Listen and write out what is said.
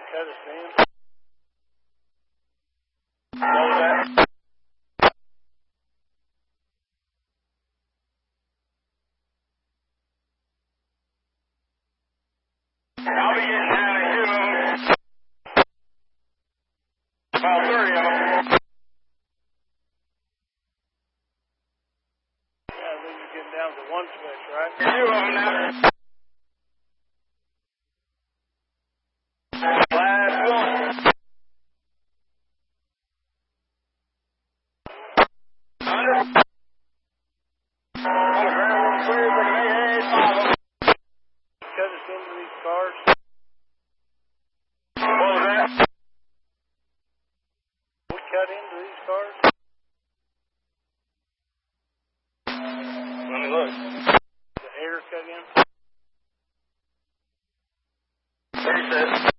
cut us in. What was that? I'll be getting down to 2 of them. About 30 of them. Yeah, then you're getting down to 1 fish, right? 2 of them now. Last one. Under. On the ground, clear, but they ain't 5 of them. Cut us into these cars. What was that? We cut into these cars. Let me look. The air cut in. 36.